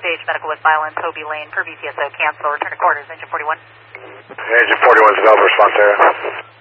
stage, medical with Violin, Toby Lane, per VTSO, cancel, return to quarters, engine 41. Engine 41 is available, response area.